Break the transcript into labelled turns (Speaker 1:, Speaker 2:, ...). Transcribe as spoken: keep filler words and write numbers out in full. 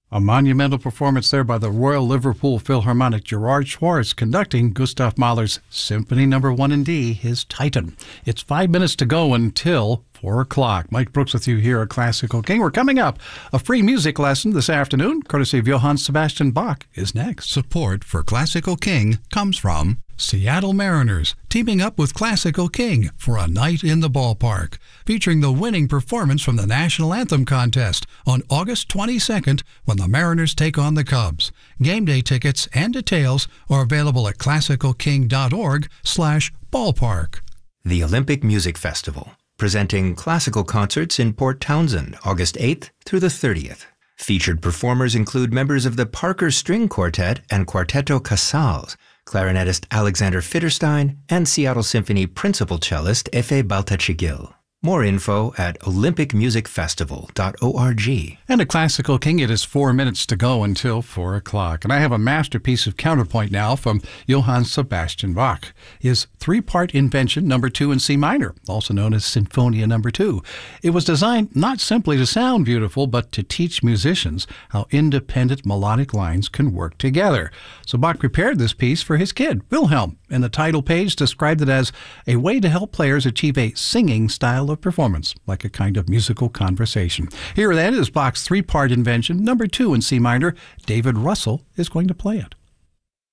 Speaker 1: A monumental performance there by the Royal Liverpool Philharmonic. Gerard Schwartz conducting Gustav Mahler's Symphony Number One in D, his Titan. It's five minutes to go until four o'clock. Mike Brooks with you here at Classical King. We're coming up. A free music lesson this afternoon, courtesy of Johann Sebastian Bach, is next. Support for Classical King comes from Seattle Mariners, teaming up with Classical King for a night in the ballpark, featuring the winning performance from the National Anthem contest on August twenty-second when the Mariners take on the Cubs. Game day tickets and details are available at classical king dot org slash ballpark.
Speaker 2: The Olympic Music Festival, presenting classical concerts in Port Townsend, August eighth through the thirtieth. Featured performers include members of the Parker String Quartet and Quartetto Casals, clarinetist Alexander Fitterstein, and Seattle Symphony principal cellist Efe Baltachigil. More info at olympic music festival dot org.
Speaker 1: And at Classical King, it is four minutes to go until four o'clock. And I have a masterpiece of counterpoint now from Johann Sebastian Bach. His three-part invention, number two in C minor, also known as Sinfonia number two. It was designed not simply to sound beautiful, but to teach musicians how independent melodic lines can work together. So Bach prepared this piece for his kid, Wilhelm, and the title page described it as a way to help players achieve a singing style of performance, like a kind of musical conversation. Here then is Bach's three-part invention, number two in C minor. David Russell is going to play it.